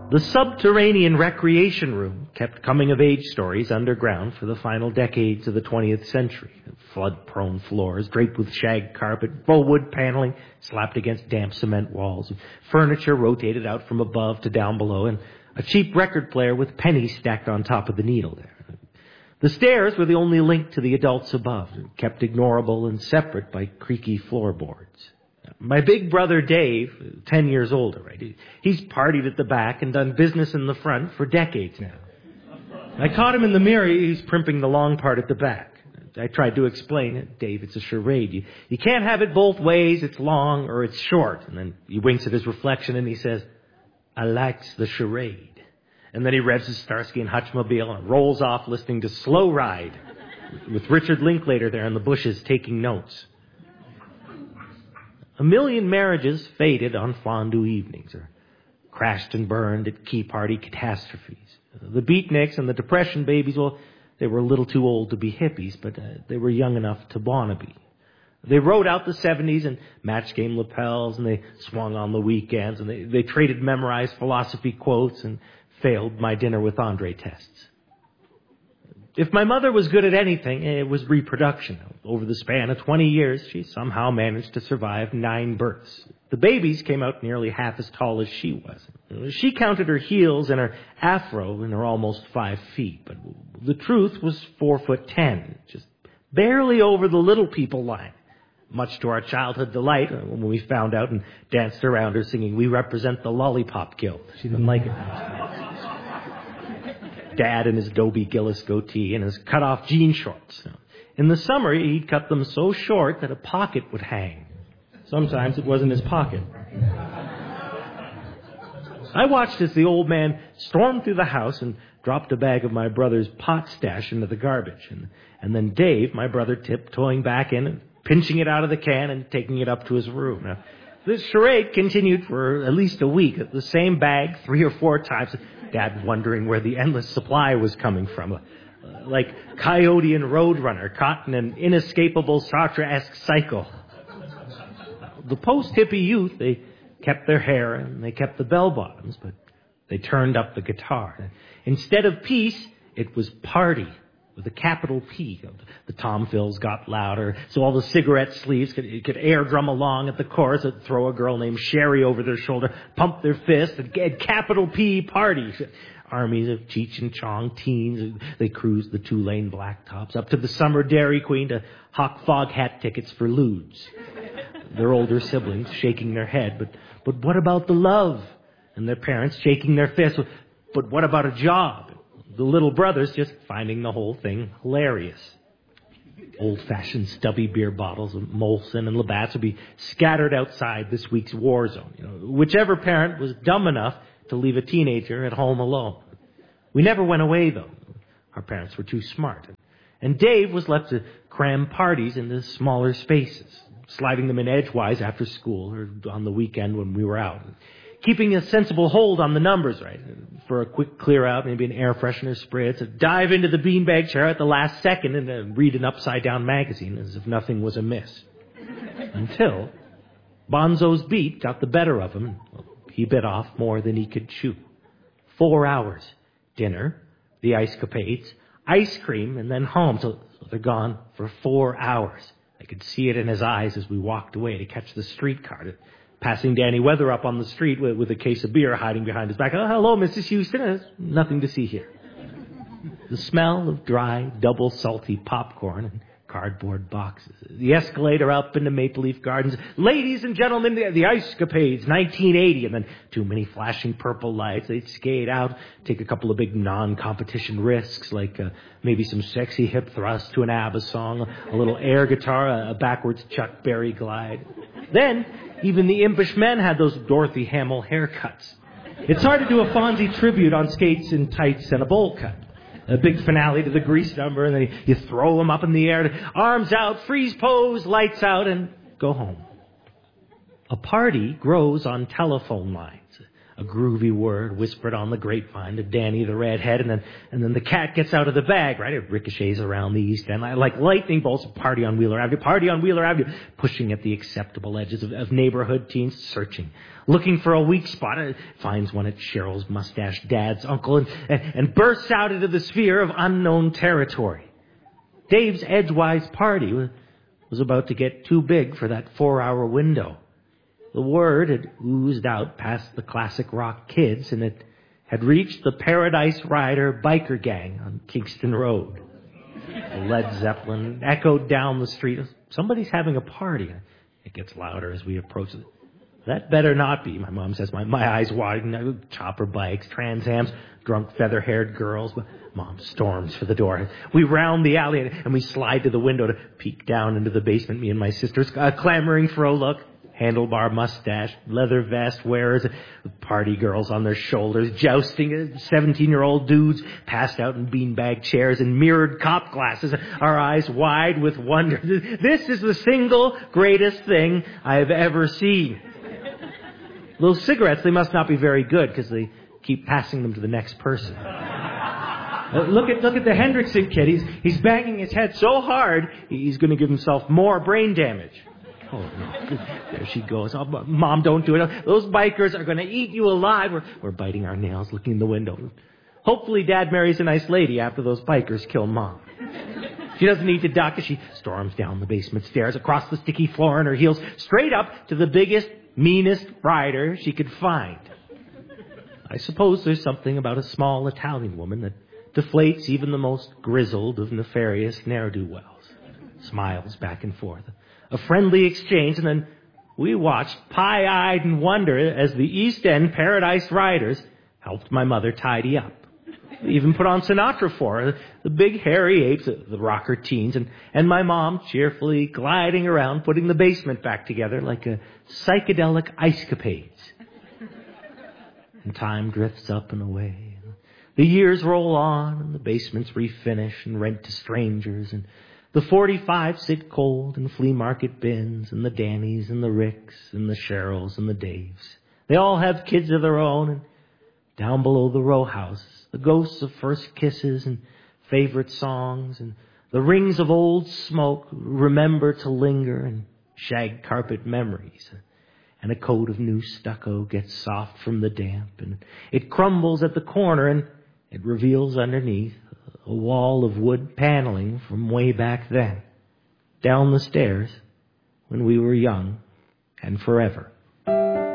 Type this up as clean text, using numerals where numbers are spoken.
The subterranean recreation room kept coming-of-age stories underground for the final decades of the 20th century. Flood-prone floors, draped with shag carpet, faux wood paneling slapped against damp cement walls, furniture rotated out from above to down below, and a cheap record player with pennies stacked on top of the needle there. The stairs were the only link to the adults above, kept ignorable and separate by creaky floorboards. My big brother Dave, 10 years older, right? He's partied at the back and done business in the front for decades now. I caught him in the mirror. He's primping the long part at the back. I tried to explain it. Dave, it's a charade. You can't have it both ways. It's long or it's short. And then he winks at his reflection and he says, I likes the charade. And then he revs his Starsky and Hutchmobile and rolls off listening to Slow Ride with Richard Linklater there in the bushes taking notes. A million marriages faded on fondue evenings or crashed and burned at key party catastrophes. The beatniks and the depression babies, well, they were a little too old to be hippies, but they were young enough to wanna be. They rode out the 70s in match game lapels, and they swung on the weekends, and they traded memorized philosophy quotes and failed my dinner with Andre tests. If my mother was good at anything, it was reproduction. Over the span of 20 years, she somehow managed to survive 9 births. The babies came out nearly half as tall as she was. She counted her heels and her afro and her almost 5 feet, but the truth was 4'10", just barely over the little people line. Much to our childhood delight, when we found out and danced around her singing, "We represent the Lollipop Guild." She didn't like it. Dad in his Dobie Gillis goatee and his cut-off jean shorts. In the summer, he'd cut them so short that a pocket would hang. Sometimes it was in his pocket. I watched as the old man stormed through the house and dropped a bag of my brother's pot stash into the garbage. And then Dave, my brother, tiptoeing back in and pinching it out of the can and taking it up to his room. Now, this charade continued for at least a week. The same bag 3 or 4 times. Dad wondering where the endless supply was coming from. Like Coyote and Roadrunner caught in an inescapable Sartre-esque cycle. The post-hippie youth, they kept their hair and they kept the bell-bottoms, but they turned up the guitar. Instead of peace, it was party with a capital P. The tom fills got louder, so all the cigarette sleeves could air drum along at the chorus, and throw a girl named Sherry over their shoulder, pump their fist, and get capital P party. Armies of Cheech and Chong teens, they cruised the 2-lane blacktops up to the summer Dairy Queen to hawk fog hat tickets for lewds. Their older siblings shaking their head, but what about the love? And their parents shaking their fists, but what about a job? The little brothers just finding the whole thing hilarious. Old-fashioned stubby beer bottles of Molson and Labatt's would be scattered outside this week's war zone. Whichever parent was dumb enough to leave a teenager at home alone. We never went away, though. Our parents were too smart. And Dave was left to cram parties into smaller spaces, sliding them in edgewise after school or on the weekend when we were out. Keeping a sensible hold on the numbers, right? For a quick clear out, maybe an air freshener spritz, dive into the beanbag chair at the last second and read an upside-down magazine as if nothing was amiss. Until Bonzo's beat got the better of him. He bit off more than he could chew. 4 hours. Dinner, the ice-capades, ice cream, and then home. So they're gone for 4 hours. I could see it in his eyes as we walked away to catch the streetcar. Passing Danny Weatherup on the street with a case of beer hiding behind his back. "Oh, hello, Mrs. Houston. There's nothing to see here." The smell of dry, double salty popcorn and cardboard boxes. The escalator up into Maple Leaf Gardens. "Ladies and gentlemen, the Ice-Capades, 1980. And then too many flashing purple lights. They'd skate out, take a couple of big non-competition risks, like maybe some sexy hip thrust to an ABBA song, a little air guitar, a backwards Chuck Berry glide. Then, even the impish men had those Dorothy Hamill haircuts. It's hard to do a Fonzie tribute on skates and tights and a bowl cut. A big finale to the Grease number, and then you throw them up in the air, arms out, freeze pose, lights out, and go home. A party grows on telephone lines. a groovy word whispered on the grapevine to Danny the redhead, and then the cat gets out of the bag, right? It ricochets around the East End like lightning bolts. Party on Wheeler Avenue, pushing at the acceptable edges of neighborhood teens, searching, looking for a weak spot. Finds one at Cheryl's mustached dad's uncle and bursts out into the sphere of unknown territory. Dave's edgewise party was about to get too big for that 4-hour window. The word had oozed out past the classic rock kids, and it had reached the Paradise Rider biker gang on Kingston Road. The Led Zeppelin echoed down the street. Somebody's having a party. It gets louder as we approach it. That better not be, my mom says, my eyes widen. Chopper bikes, Trans Ams, drunk feather-haired girls. Mom storms for the door. We round the alley and we slide to the window to peek down into the basement, me and my sisters, clamoring for a look. Handlebar mustache, leather vest wearers, party girls on their shoulders, jousting 17-year-old dudes passed out in beanbag chairs and mirrored cop glasses, our eyes wide with wonder. This is the single greatest thing I have ever seen. Those cigarettes, they must not be very good because they keep passing them to the next person. Look at the Hendrickson kid. He's banging his head so hard, he's going to give himself more brain damage. Oh, no. There she goes. Oh, Mom, don't do it. Those bikers are going to eat you alive. We're biting our nails, looking in the window. Hopefully Dad marries a nice lady after those bikers kill Mom. She doesn't need to duck as she storms down the basement stairs, across the sticky floor on her heels, straight up to the biggest, meanest rider she could find. I suppose there's something about a small Italian woman that deflates even the most grizzled of nefarious ne'er-do-wells. Smiles back and forth. A friendly exchange, and then we watched pie-eyed in wonder as the East End Paradise Riders helped my mother tidy up. We even put on Sinatra for her, the big hairy apes, the rocker teens, and my mom cheerfully gliding around, putting the basement back together like a psychedelic ice-capades. And time drifts up and away. The years roll on, and the basements refinish and rent to strangers, and the 45 sit cold in flea market bins, and the Dannys and the Ricks and the Cheryls and the Daves. They all have kids of their own, and down below the row houses, the ghosts of first kisses and favorite songs, and the rings of old smoke remember to linger, and shag carpet memories. And a coat of new stucco gets soft from the damp, and it crumbles at the corner, and it reveals underneath a wall of wood paneling from way back then, down the stairs when we were young and forever.